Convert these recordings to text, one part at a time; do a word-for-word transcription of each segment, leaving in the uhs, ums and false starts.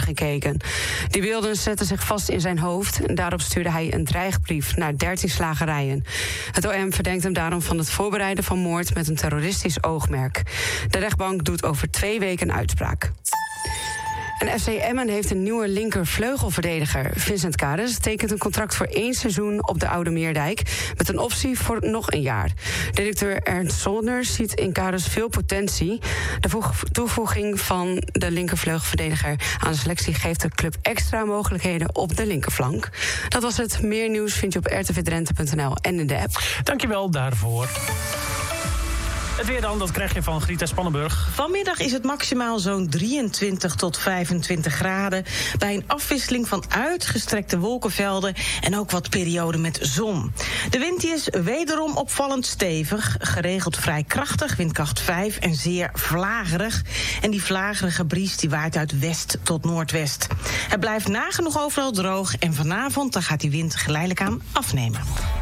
gekeken. Die beelden zetten zich vast in zijn hoofd en daarop stuurde hij een dreigbrief naar dertien slagerijen. Het O M verdenkt hem daarom van het voorbereiden van moord met een terroristisch oogmerk. De rechtbank doet over twee weken uitspraak. En F C Emmen heeft een nieuwe linkervleugelverdediger. Vincent Kares tekent een contract voor één seizoen op de Oude Meerdijk met een optie voor nog een jaar. Directeur Ernst Soldner ziet in Kares veel potentie. De toevoeging van de linkervleugelverdediger aan de selectie geeft de club extra mogelijkheden op de linkerflank. Dat was het. Meer nieuws vind je op r t v drenthe punt n l en in de app. Dankjewel daarvoor. Het weer dan, dat krijg je van Grieta Spannenburg. Vanmiddag is het maximaal zo'n drieëntwintig tot vijfentwintig graden... bij een afwisseling van uitgestrekte wolkenvelden... en ook wat perioden met zon. De wind is wederom opvallend stevig, geregeld vrij krachtig, windkracht vijf en zeer vlagerig. En die vlagerige bries die waait uit west tot noordwest. Het blijft nagenoeg overal droog en vanavond dan gaat die wind geleidelijk aan afnemen.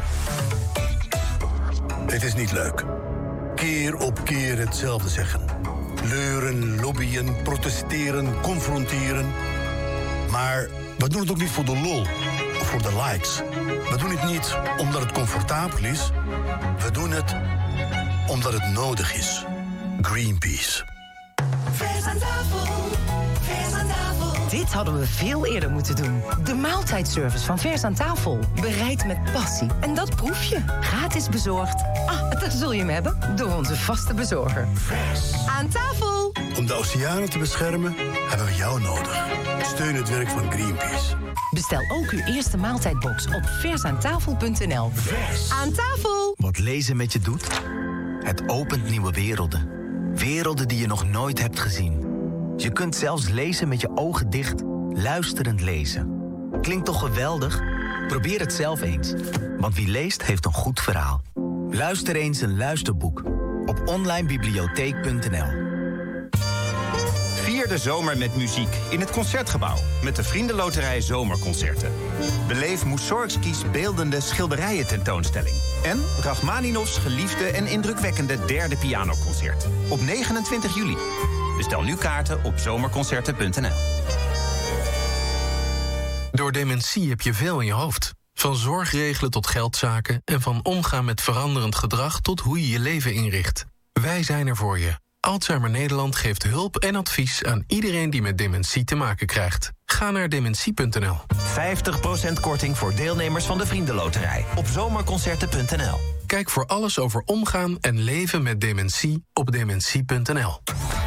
Het is niet leuk. Keer op keer hetzelfde zeggen. Leuren, lobbyen, protesteren, confronteren. Maar we doen het ook niet voor de lol of voor de likes. We doen het niet omdat het comfortabel is. We doen het omdat het nodig is. Greenpeace. Vers aan tafel, vers aan tafel. Dit hadden we veel eerder moeten doen. De maaltijdservice van Vers aan tafel. Bereid met passie. En dat proef je. Gratis bezorgd. Ah, daar zul je hem hebben. Door onze vaste bezorger. Vers aan tafel. Om de oceanen te beschermen hebben we jou nodig. Steun het werk van Greenpeace. Bestel ook uw eerste maaltijdbox op versaantafel punt n l. Vers aan tafel. Wat lezen met je doet? Het opent nieuwe werelden. Werelden die je nog nooit hebt gezien. Je kunt zelfs lezen met je ogen dicht, luisterend lezen. Klinkt toch geweldig? Probeer het zelf eens. Want wie leest, heeft een goed verhaal. Luister eens een luisterboek op online bibliotheek punt n l. Vier de zomer met muziek in het Concertgebouw met de Vriendenloterij Zomerconcerten. Beleef Mussorgskis beeldende schilderijen tentoonstelling. En Rachmaninovs geliefde en indrukwekkende derde pianoconcert. Op negenentwintig juli. Bestel nu kaarten op zomerconcerten punt n l. Door dementie heb je veel in je hoofd. Van zorgregelen tot geldzaken en van omgaan met veranderend gedrag tot hoe je je leven inricht. Wij zijn er voor je. Alzheimer Nederland geeft hulp en advies aan iedereen die met dementie te maken krijgt. Ga naar dementie punt n l. vijftig procent korting voor deelnemers van de Vriendenloterij op zomerconcerten punt n l. Kijk voor alles over omgaan en leven met dementie op dementie punt n l.